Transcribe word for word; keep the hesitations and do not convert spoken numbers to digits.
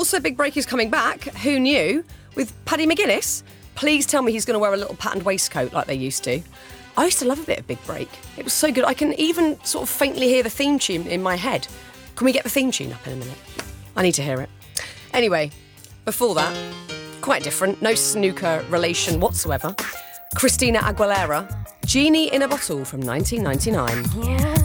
also, Big Break is coming back. Who knew? With Paddy McGuinness. Please tell me he's going to wear a little patterned waistcoat like they used to. I used to love a bit of Big Break. It was so good. I can even sort of faintly hear the theme tune in my head. Can we get the theme tune up in a minute? I need to hear it. Anyway, before that, quite different, no snooker relation whatsoever. Christina Aguilera, Genie in a Bottle from nineteen ninety-nine. Yeah.